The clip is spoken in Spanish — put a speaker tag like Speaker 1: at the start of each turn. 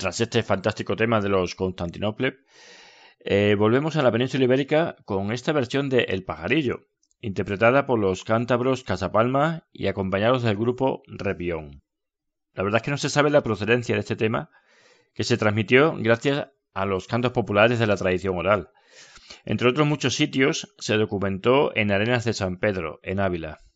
Speaker 1: tras este fantástico tema de los Constantinople, volvemos a la península ibérica con esta versión de El Pajarillo, interpretada por los cántabros Casapalma y acompañados del grupo Repión. La verdad es que no se sabe la procedencia de este tema, que se transmitió gracias a los cantos populares de la tradición oral. Entre otros muchos sitios, se documentó en Arenas de San Pedro, en Ávila.